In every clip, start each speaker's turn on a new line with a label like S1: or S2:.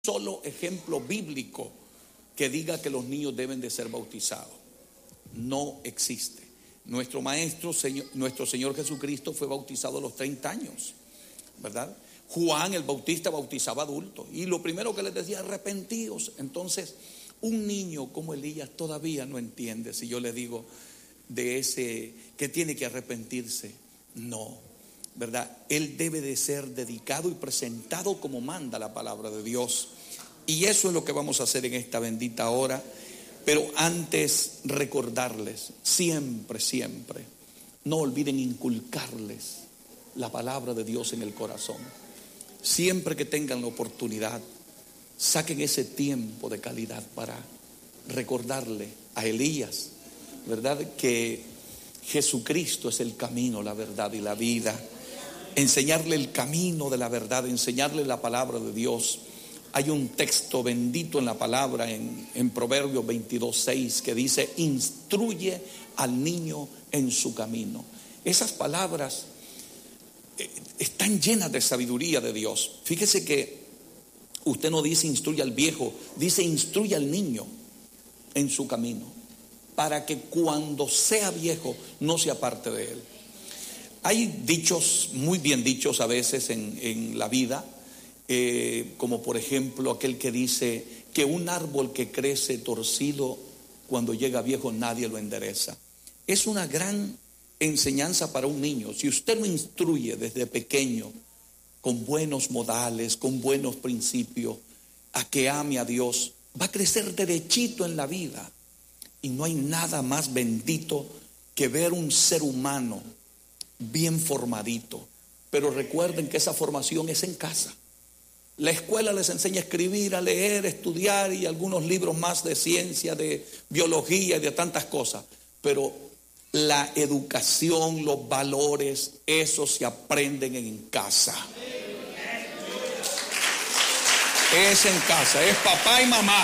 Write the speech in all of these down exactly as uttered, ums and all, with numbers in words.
S1: solo ejemplo bíblico que diga que los niños deben de ser bautizados. No existe. Nuestro maestro, señor, nuestro Señor Jesucristo fue bautizado a los treinta años, ¿verdad? Juan el Bautista bautizaba adultos y lo primero que les decía, arrepentíos. Entonces, un niño como Elías todavía no entiende si yo le digo de ese que tiene que arrepentirse. No, ¿verdad? Él debe de ser dedicado y presentado como manda la palabra de Dios. Y eso es lo que vamos a hacer en esta bendita hora. Pero antes recordarles, siempre, siempre, no olviden inculcarles la palabra de Dios en el corazón. Siempre que tengan la oportunidad, saquen ese tiempo de calidad para recordarle a Elías, ¿verdad?, que Jesucristo es el camino, la verdad y la vida. Enseñarle el camino de la verdad, enseñarle la palabra de Dios. Hay un texto bendito en la palabra en, en Proverbios veintidós seis que dice: instruye al niño en su camino. Esas palabras eh, están llenas de sabiduría de Dios. Fíjese que usted no dice instruye al viejo, dice instruye al niño en su camino, para que cuando sea viejo no se aparte de él. Hay dichos muy bien dichos a veces en, en la vida. Eh, como por ejemplo aquel que dice que un árbol que crece torcido, cuando llega viejo nadie lo endereza. Es una gran enseñanza para un niño. Si usted lo instruye desde pequeño con buenos modales, con buenos principios, a que ame a Dios, va a crecer derechito en la vida. Y no hay nada más bendito que ver un ser humano bien formadito. Pero recuerden que esa formación es en casa. La escuela les enseña a escribir, a leer, a estudiar y algunos libros más de ciencia, de biología y de tantas cosas. Pero la educación, los valores, eso se aprenden en casa. Es en casa, es papá y mamá.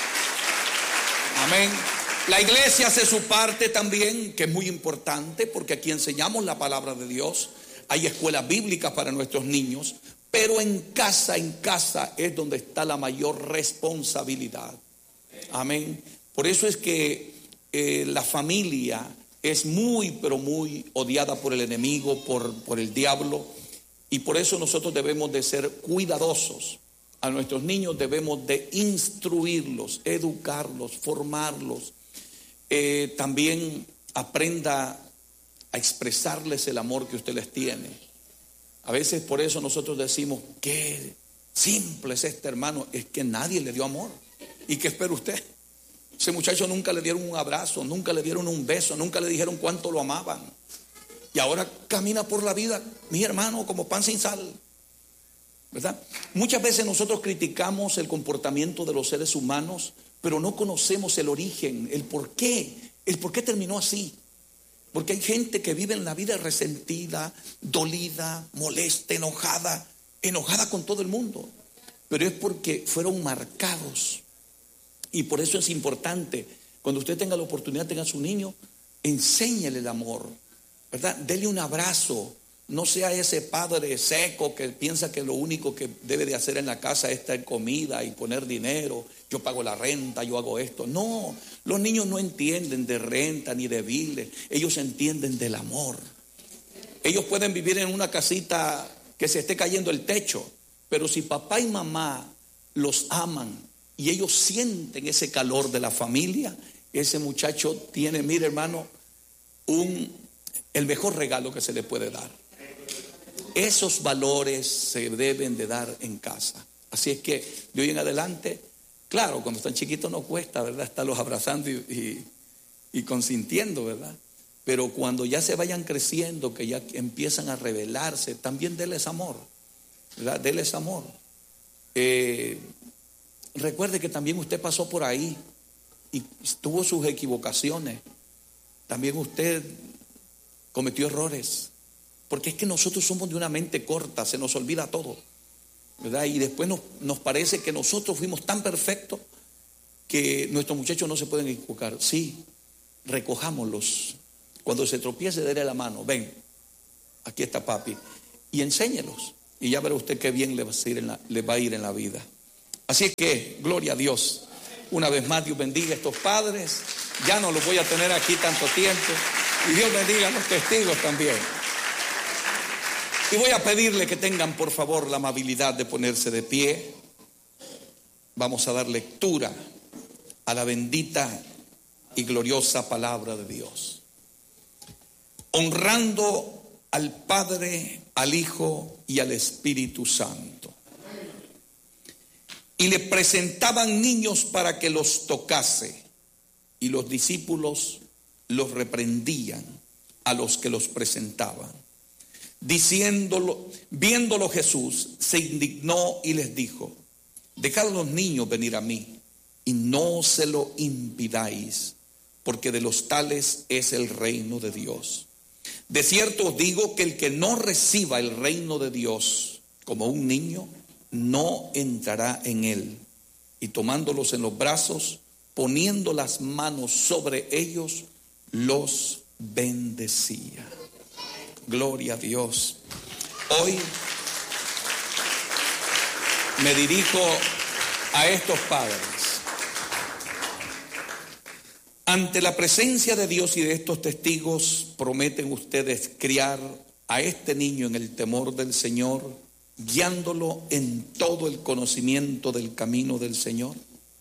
S1: Amén. La iglesia hace su parte también, que es muy importante, porque aquí enseñamos la palabra de Dios. Hay escuelas bíblicas para nuestros niños. Pero en casa, en casa es donde está la mayor responsabilidad. Amén. Por eso es que eh, la familia es muy, pero muy odiada por el enemigo, por, por el diablo. Y por eso nosotros debemos de ser cuidadosos. A nuestros niños debemos de instruirlos, educarlos, formarlos. Eh, también aprenda a expresarles el amor que usted les tiene. A veces por eso nosotros decimos, qué simple es este hermano. Es que nadie le dio amor. ¿Y qué espera usted? Ese muchacho nunca le dieron un abrazo, nunca le dieron un beso, nunca le dijeron cuánto lo amaban. Y ahora camina por la vida, mi hermano, como pan sin sal, ¿verdad? Muchas veces nosotros criticamos el comportamiento de los seres humanos, pero no conocemos el origen, el por qué, el por qué terminó así. Porque hay gente que vive en la vida resentida, dolida, molesta, enojada, enojada con todo el mundo. Pero es porque fueron marcados. Y por eso es importante, cuando usted tenga la oportunidad, tenga a su niño, enséñele el amor, ¿verdad? Dele un abrazo. No sea ese padre seco que piensa que lo único que debe de hacer en la casa es traer comida y poner dinero. Yo pago la renta, yo hago esto. No, los niños no entienden de renta ni de biles. Ellos entienden del amor. Ellos pueden vivir en una casita que se esté cayendo el techo, pero si papá y mamá los aman y ellos sienten ese calor de la familia, ese muchacho tiene, mire hermano, un, el mejor regalo que se le puede dar. Esos valores se deben de dar en casa. Así es que de hoy en adelante, claro, cuando están chiquitos no cuesta, ¿verdad?, estarlos abrazando y, y, y consintiendo, ¿verdad? Pero cuando ya se vayan creciendo, que ya empiezan a rebelarse, también denles amor, ¿verdad? Denles amor. Eh, recuerde que también usted pasó por ahí y tuvo sus equivocaciones. También usted cometió errores. Porque es que nosotros somos de una mente corta, se nos olvida todo, ¿verdad? Y después nos, nos parece que nosotros fuimos tan perfectos que nuestros muchachos no se pueden equivocar. Sí, recojámoslos. Cuando se tropiece, déle la mano. Ven, aquí está papi. Y enséñelos. Y ya verá usted qué bien le va a ir en la, le va a ir en la vida. Así es que, gloria a Dios. Una vez más, Dios bendiga a estos padres. Ya no los voy a tener aquí tanto tiempo. Y Dios bendiga a los testigos también. Y voy a pedirle que tengan, por favor, la amabilidad de ponerse de pie. Vamos a dar lectura a la bendita y gloriosa palabra de Dios. Honrando al Padre, al Hijo y al Espíritu Santo. Y le presentaban niños para que los tocase, y los discípulos los reprendían a los que los presentaban. Diciéndolo, viéndolo Jesús, se indignó y les dijo: dejad a los niños venir a mí, y no se lo impidáis, porque de los tales es el reino de Dios. De cierto os digo que el que no reciba el reino de Dios como un niño, no entrará en él. Y tomándolos en los brazos, poniendo las manos sobre ellos, los bendecía. Gloria a Dios. Hoy me dirijo a estos padres. Ante la presencia de Dios y de estos testigos, prometen ustedes criar a este niño en el temor del Señor, guiándolo en todo el conocimiento del camino del Señor.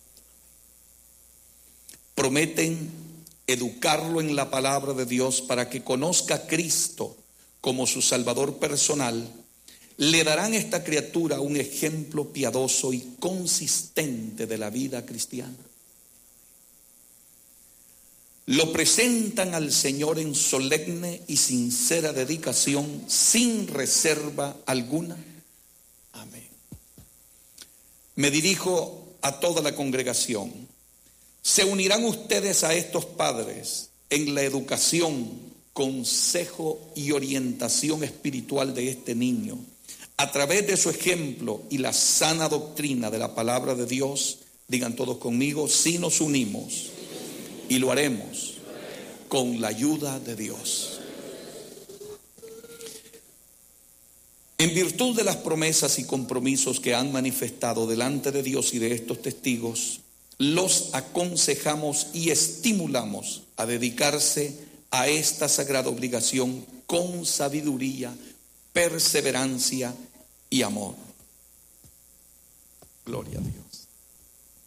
S1: Prometen educarlo en la palabra de Dios para que conozca a Cristo como su Salvador personal. Le darán a esta criatura un ejemplo piadoso y consistente de la vida cristiana. Lo presentan al Señor en solemne y sincera dedicación, sin reserva alguna. Amén. Me dirijo a toda la congregación. Se unirán ustedes a estos padres en la educación, consejo y orientación espiritual de este niño, a través de su ejemplo y la sana doctrina de la palabra de Dios. Digan todos conmigo: sí nos unimos y lo haremos con la ayuda de Dios. En virtud de las promesas y compromisos que han manifestado delante de Dios y de estos testigos, los aconsejamos y estimulamos a dedicarse a esta sagrada obligación con sabiduría, perseverancia y amor. Gloria a Dios.